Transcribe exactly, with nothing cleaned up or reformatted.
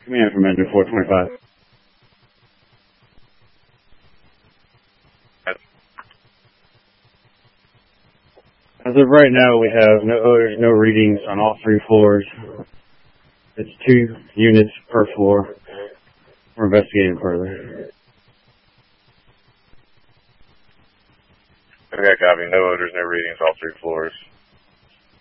Command from Engine four twenty-five. As of right now, we have no odors, no readings on all three floors. It's two units per floor. We're investigating further. Okay, copy. No odors, no readings, all three floors.